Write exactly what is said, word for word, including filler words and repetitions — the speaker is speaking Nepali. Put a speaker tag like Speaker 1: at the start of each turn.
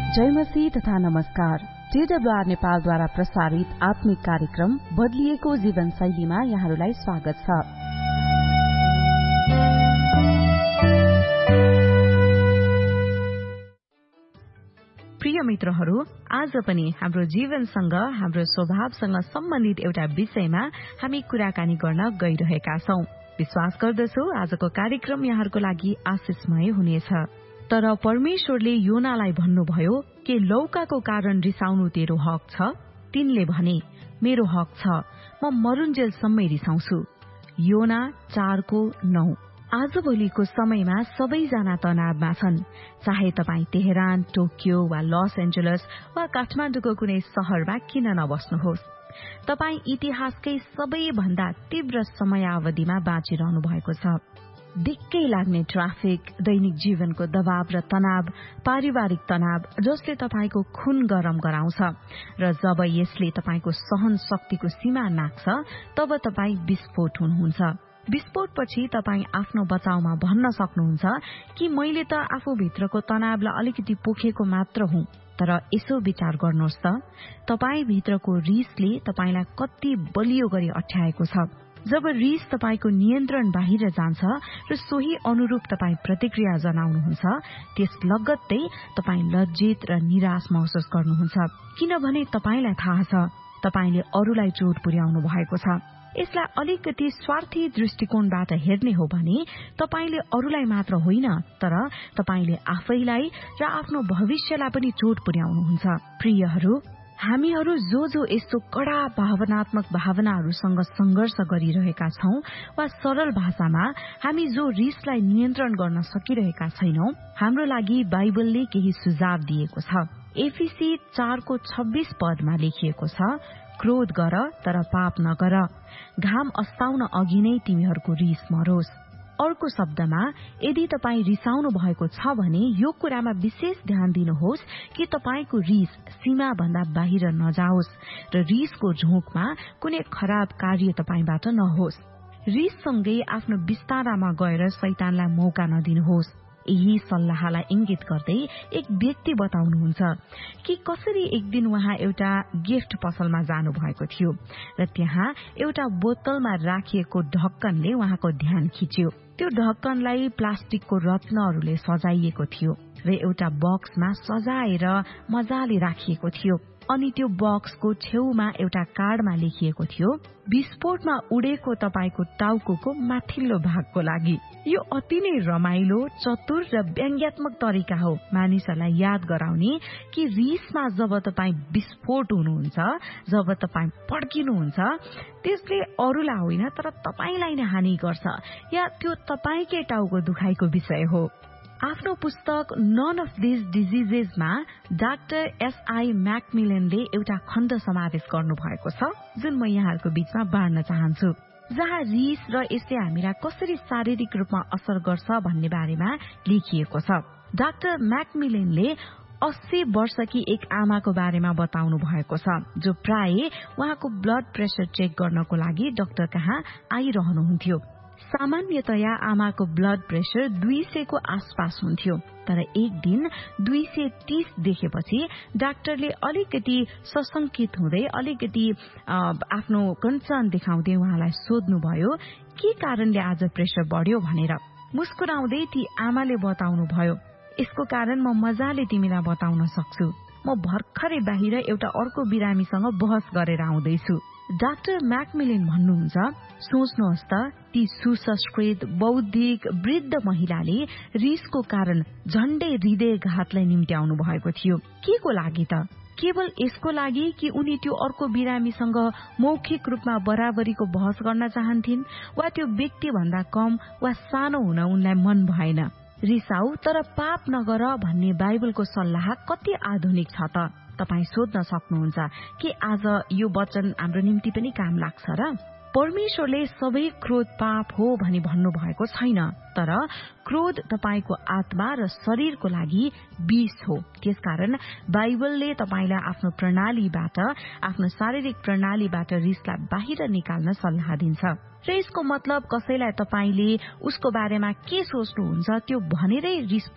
Speaker 1: जय मसीह तथा नमस्कार। टीडब्ल्यूआर नेपालद्वारा प्रसारित आत्मिक कार्यक्रम बदलिएको जीवन शैलीमा यहाँहरूलाई स्वागत छ। प्रिय मित्रहरू, आज पनि हाम्रो जीवनसँग हाम्रो स्वभावसँग सम्बन्धित एउटा विषयमा हामी कुराकानी गर्न गइरहेका छौं। विश्वास गर्दछु आजको कार्यक्रम यहाँहरूको लागि आशिषमय हुनेछ। तर परमेश्वरले योनालाई भन्नुभयो के लौकाको कारण रिसाउनु तेरो हक छ? तिनले भने मेरो हक छ, म मरुन्जेलसम्मै रिसाउँछु। योना चारको नौ। आजभोलिको समयमा सबैजना तनावमा छन्। चाहे तपाई तेहरान, टोकियो वा लस एन्जलस वा काठमाडौँको कुनै शहरमा किन नबस्नुहोस्, तपाई इतिहासकै सबैभन्दा तीव्र समयावधिमा बाँचिरहनु भएको छ। दिक्कै लाग्ने ट्राफिक, दैनिक जीवनको दबाव र तनाव, पारिवारिक तनाव जसले तपाईको खून गरम गराउँछ र जब यसले तपाईको सहन शक्तिको सीमा नाग्छ तब तपाई विस्फोट हुनुहुन्छ। विस्फोटपछि तपाई आफ्नो बचाउमा भन्न सक्नुहुन्छ कि मैले त आफूभित्रको तनावलाई अलिकति पोखेको मात्र हुँ। तर यसो विचार गर्नुहोस् त, तपाई भित्रको रिसले तपाईलाई कति बलियो गरी अठ्याएको छ। जब रिस तपाईको नियन्त्रण बाहिर जान्छ र सोही अनुरूप तपाई प्रतिक्रिया जनाउनुहुन्छ, त्यस लगत्तै तपाई लज्जित र निराश महसुस गर्नुहुन्छ। किनभने तपाईलाई थाहा छ तपाईले अरूलाई चोट पुर्याउनु भएको छ। यसलाई अलिकति स्वार्थी दृष्टिकोणबाट हेर्ने हो भने तपाईले अरूलाई मात्र होइन, तर तपाईले आफैलाई र आफ्नो भविष्यलाई पनि चोट पुर्याउनुहुन्छ। प्रियहरू, हामीहरू जो जो यस्तो कड़ा भावनात्मक भावनाहरूसँग संघर्ष गरिरहेका छौं वा सरल भाषामा हामी जो रिसलाई नियन्त्रण गर्न सकिरहेका छैनौं, हाम्रो लागि बाइबलले केही सुझाव दिएको छ। एफिसी चारको छब्बीस पदमा लेखिएको छ, क्रोध गर तर पाप नगर, घाम अस्ताउन अघि नै तिमीहरूको रिस मरोस्। अर्को शब्दमा, यदि तपाई रिसाउनु भएको छ भने यो कुरामा विशेष ध्यान दिनुहोस् कि तपाईको रिस सीमा भन्दा बाहिर नजाओस् र रिसको झोकमा कुनै खराब कार्य तपाईबाट नहोस्। रिससँगै आफ्नो बिस्तारामा गएर शैतानलाई मौका नदिनुहोस्। यही सल्लाहलाई इंगित गर्दै एक व्यक्ति बताउनुहुन्छ कि कसरी एक दिन उहाँ एउटा गिफ्ट पसलमा जानु भएको थियो र त्यहाँ एउटा बोतलमा राखिएको ढक्कनले उहाँको ध्यान खिच्यो। त्यो ढक्कनलाई प्लास्टिकको रत्नहरूले सजाइएको थियो र एउटा बक्समा सजाएर मजाले राखिएको थियो। अनि त्यो बक्सको छेउमा एउटा कार्डमा लेखिएको थियो, विस्फोटमा उडेको तपाईको टाउको माथिल्लो भागको लागि। यो अति नै रमाइलो, चतुर र व्यङ्ग्यात्मक तरिका हो मानिसहरूलाई याद गराउने कि रिसमा जब तपाई विस्फोट हुनुहुन्छ, जब तपाई पड्किनुहुन्छ, त्यसले अरूलाई होइन तर तपाईलाई नै हानि गर्छ या त्यो तपाईकै टाउको दुखाइको विषय हो। आफ्नो पुस्तक non of this डिजिजेसमा doctor SI म्याकमिलनले एउटा खण्ड समावेश गर्नु भएको छ जुन म यहाँहरूको बीचमा बाँड्न चाहन्छु, जहाँ रिस र यसले हामीलाई कसरी शारीरिक रूपमा असर गर्छ भन्ने बारेमा लेखिएको छ। डाक्टर म्याकमिलनले अस्सी वर्षकी एक आमाको बारेमा बताउनु भएको छ जो प्राय उहाँको ब्लड प्रेसर चेक गर्नको लागि डाक्टर कहाँ आइरहनुहुन्थ्यो। सामान्यतया आमाको ब्लड प्रेसर दुई सय को आसपास हुन्थ्यो, तर एक दिन दुई सय तीस देखेपछि डाक्टरले अलिकति सशंकित हुँदै अलिकति आफ्नो कन्सर्न देखाउँदै उहाँलाई सोध्नुभयो के कारणले आज प्रेसर बढ्यो भनेर। मुस्कुराउँदै ती आमाले बताउनु भयो, यसको कारण म मजाले तिमीलाई बताउन सक्छु। म भर्खरै बाहिर एउटा अर्को बिरामीसँग बहस गरेर आउँदैछु। डाक्टर म्याकमिलन भन्नुहुन्छ, सोच्नुहोस् त ती सुसंस्कृत बौद्धिक वृद्ध महिलाले रिसको कारण झण्डै हृदयघातलाई निम्त्याउनु भएको थियो। के को लागि त? केवल यसको लागि कि उनी त्यो अर्को बिरामीसँग मौखिक रूपमा बराबरीको बहस गर्न चाहन्थिन् वा त्यो व्यक्ति भन्दा कम वा सानो हुन उनलाई मन भएन। रिसाउ तर पाप नगर भन्ने बाइबलको सल्लाह कति आधुनिक छ त? तपाई सोध्न सक्नुहुन्छ कि आज यो वचन हाम्रो निम्ति पनि काम लाग्छ र? परमेश्वरले सबै क्रोध पाप हो भनी भन्नु भएको छैन, तर क्रोध तपाईको आत्मा र शरीरको लागि विष हो। त्यसकारण बाइबलले तपाईलाई आफ्नो प्रणालीबाट, आफ्नो शारीरिक प्रणालीबाट रिसलाई बाहिर निकाल्न सल्लाह दिन्छ र यसको मतलब कसैलाई तपाईले उसको बारेमा के सोच्नुहुन्छ त्यो भनेरै रिस